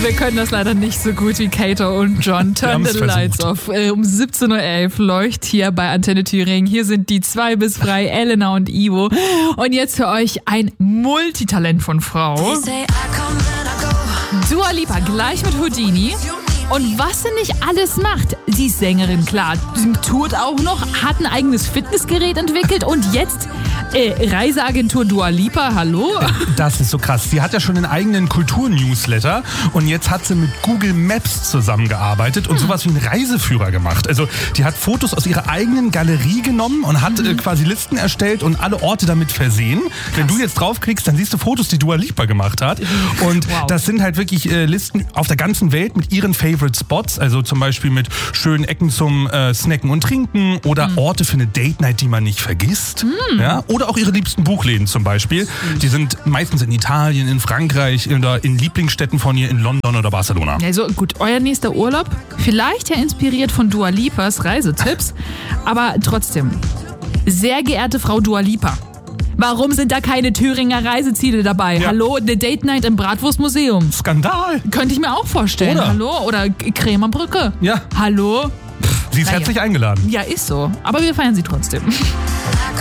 Wir können das leider nicht so gut wie Kato und John. Turn the lights off. Um 17.11 Uhr leuchtet hier bei Antenne Thüringen. Hier sind die 2 bis frei, Elena und Ivo. Und jetzt für euch ein Multitalent von Frau. Dua Lipa gleich mit Houdini. Und was sie nicht alles macht. Sie ist Sängerin, klar. Sie tourt auch noch, hat ein eigenes Fitnessgerät entwickelt und jetzt Reiseagentur Dua Lipa, hallo? Das ist so krass. Sie hat ja schon einen eigenen Kultur-Newsletter und jetzt hat sie mit Google Maps zusammengearbeitet und sowas wie einen Reiseführer gemacht. Also die hat Fotos aus ihrer eigenen Galerie genommen und hat quasi Listen erstellt und alle Orte damit versehen. Krass. Wenn du jetzt draufklickst, dann siehst du Fotos, die Dua Lipa gemacht hat. Und das sind halt wirklich Listen auf der ganzen Welt mit ihren Favorite Spots, also zum Beispiel mit schönen Ecken zum Snacken und Trinken oder Orte für eine Date Night, die man nicht vergisst. Ja? Oder auch ihre liebsten Buchläden zum Beispiel. Die sind meistens in Italien, in Frankreich oder in Lieblingsstädten von ihr in London oder Barcelona. Also gut, euer nächster Urlaub, vielleicht ja inspiriert von Dua Lipas Reisetipps, aber trotzdem, sehr geehrte Frau Dua Lipa, warum sind da keine Thüringer Reiseziele dabei? Ja. Hallo, eine Date Night im Bratwurstmuseum. Skandal. Könnte ich mir auch vorstellen. Oder? Hallo? Oder Krämerbrücke. Ja. Hallo? Sie ist herzlich eingeladen. Ja, ist so. Aber wir feiern sie trotzdem.